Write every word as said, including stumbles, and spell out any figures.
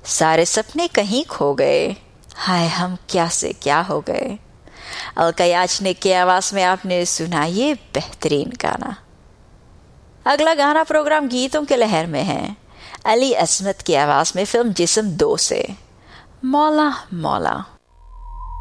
सारे सपने कहीं खो गए, हाय हम क्या से क्या हो गए। अलका याचनिक की आवाज में आपने सुना ये बेहतरीन गाना। अगला गाना प्रोग्राम गीतों के लहर में है। अली असमत की आवाज में फिल्म जिस्म दो से मौला मौला।